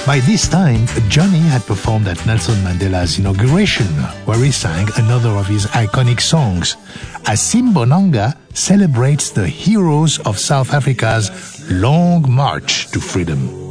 By this time, Johnny had performed at Nelson Mandela's inauguration, where he sang another of his iconic songs, as Simbonanga celebrates the heroes of South Africa's long march to freedom.